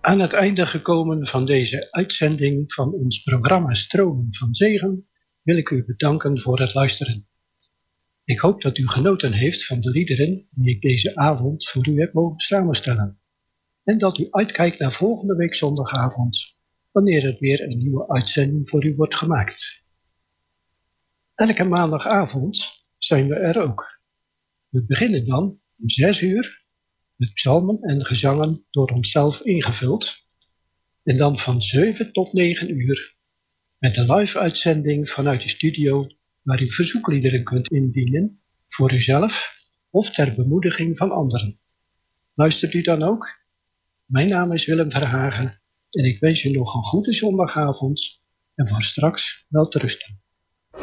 Aan het einde gekomen van deze uitzending van ons programma Stromen van Zegen wil ik u bedanken voor het luisteren. Ik hoop dat u genoten heeft van de liederen die ik deze avond voor u heb mogen samenstellen. En dat u uitkijkt naar volgende week zondagavond, wanneer er weer een nieuwe uitzending voor u wordt gemaakt. Elke maandagavond zijn we er ook. We beginnen dan om 6 uur met psalmen en gezangen door onszelf ingevuld. En dan van 7 tot 9 uur met een live-uitzending vanuit de studio waar u verzoekliederen kunt indienen voor uzelf of ter bemoediging van anderen. Luistert u dan ook? Mijn naam is Willem Verhagen en ik wens u nog een goede zondagavond en voor straks wel te rusten.